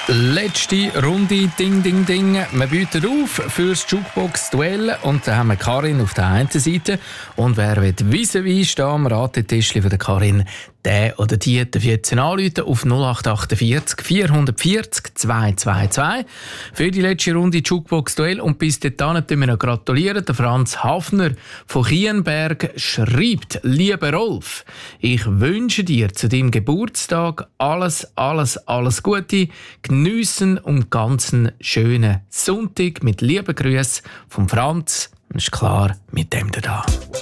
Letzte Runde, Ding, Ding, Ding. Wir bieten auf fürs Jukebox-Duell und da haben wir Karin auf der einen Seite. Und wer will vis-à-vis stehen am Ratetischli von der Karin, der oder die darf jetzt anrufen auf 0848 440 222 für die letzte Runde Jukebox-Duell. Und bis dahin tun wir noch gratulieren. Der Franz Hafner von Kienberg schreibt: Lieber Rolf, ich wünsche dir zu deinem Geburtstag alles Gute. Geniessen und ganzen schönen Sonntag mit lieben Grüßen vom Franz. Das ist klar, mit dem da.